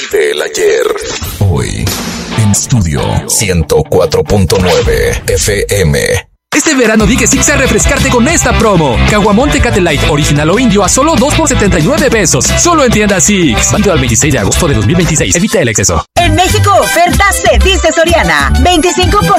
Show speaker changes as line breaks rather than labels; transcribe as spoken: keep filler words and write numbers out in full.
del ayer. Hoy, en estudio ciento cuatro punto nueve F M.
Este verano di que sí a refrescarte con esta promo. Caguamón Tecate Light original o indio a solo dos por setenta y nueve pesos. Solo en tiendas Six. Válido al veintiséis de agosto de dos mil veintiséis. Evita el exceso.
En México, ofertas se dice Soriana. veinticinco por